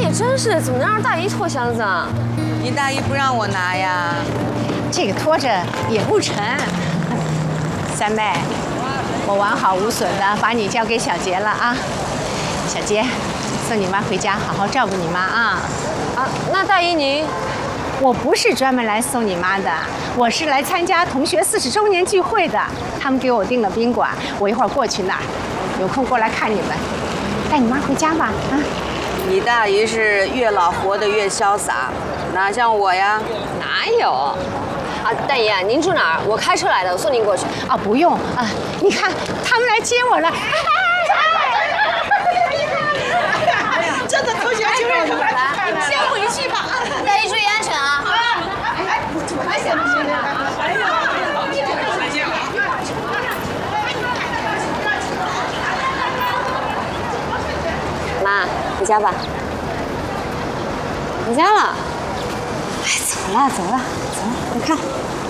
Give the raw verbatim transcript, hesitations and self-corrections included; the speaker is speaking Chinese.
也真是，怎么能让大姨拖箱子啊？ 你大姨不让我拿呀。 这个拖着也不沉。三妹，我完好无损的把你交给小杰了啊。小杰，送你妈回家，好好照顾你妈啊。 啊，那大姨您？ 我不是专门来送你妈的，我是来参加同学四十周年聚会的。他们给我订了宾馆，我一会儿过去那儿，有空过来看你们。带你妈回家吧，啊！ 你大姨是越老活得越潇洒，哪像我呀？ 哪有？啊，大姨，您住哪儿？我开车来的，我送您过去。 啊，不用啊，你看他们来接我了。 真的同学聚会，你们先回去吧。 大姨注意安全啊！ 哎，我还想听呢。哎呀，再见了。 妈，回家吧。回家了。哎，走了，走了，走了，快看。